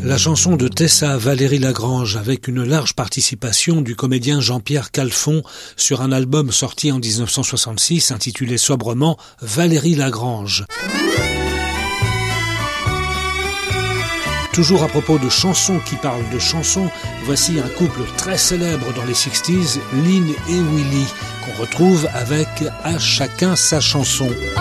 La chanson de Tessa Valérie Lagrange avec une large participation du comédien Jean-Pierre Calfon sur un album sorti en 1966 intitulé sobrement Valérie Lagrange. Toujours à propos de chansons qui parlent de chansons, voici un couple très célèbre dans les 60s, Lynn et Willie, qu'on retrouve avec « À chacun sa chanson ».